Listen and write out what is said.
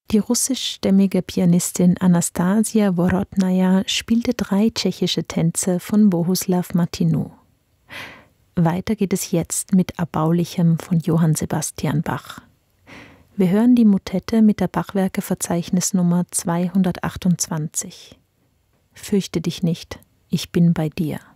Die russischstämmige Pianistin Anastasia Worotnaja spielte 3 tschechische Tänze von Bohuslav Martinou. Weiter geht es jetzt mit Erbaulichem von Johann Sebastian Bach. Wir hören die Motette mit der Bachwerkeverzeichnisnummer 228. Fürchte dich nicht, ich bin bei dir.